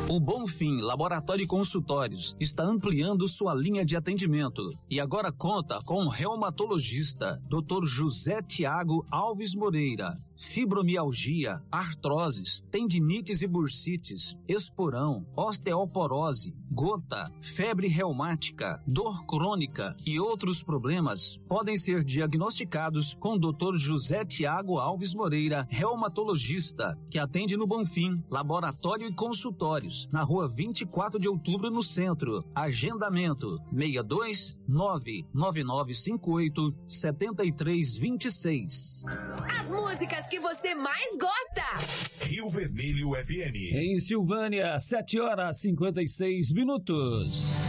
O Bonfim Laboratório e Consultórios está ampliando sua linha de atendimento e agora conta com um reumatologista, Dr. José Tiago Alves Moreira. Fibromialgia, artroses, tendinites e bursites, esporão, osteoporose, gota, febre reumática, dor crônica e outros problemas podem ser diagnosticados com o Dr. José Tiago Alves Moreira, reumatologista, que atende no Bonfim Laboratório e Consultórios, na rua 24 de outubro, no centro. Agendamento 62 99958 7326. As músicas que você mais gosta. Rio Vermelho FM. Em Silvânia, 7 horas 56 minutos.